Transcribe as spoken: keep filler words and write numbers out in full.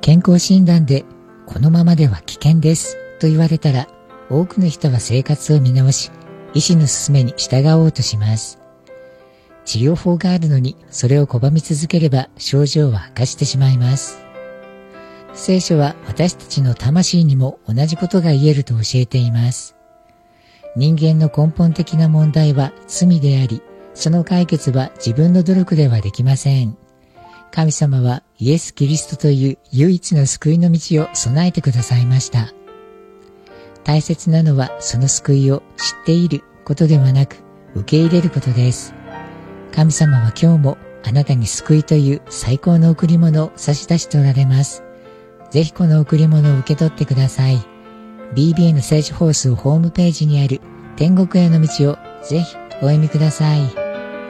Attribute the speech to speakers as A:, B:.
A: 健康診断でこのままでは危険ですと言われたら、多くの人は生活を見直し、医師の勧めに従おうとします。治療法があるのにそれを拒み続ければ症状は悪化してしまいます。聖書は私たちの魂にも同じことが言えると教えています。人間の根本的な問題は罪であり、その解決は自分の努力ではできません。神様はイエス・キリストという唯一の救いの道を備えてくださいました。大切なのはその救いを知っていることではなく、受け入れることです。神様は今日もあなたに救いという最高の贈り物を差し出しておられます。ぜひこの贈り物を受け取ってください。ビービーエヌ 聖書放送ホームページにある天国への道をぜひお読みください。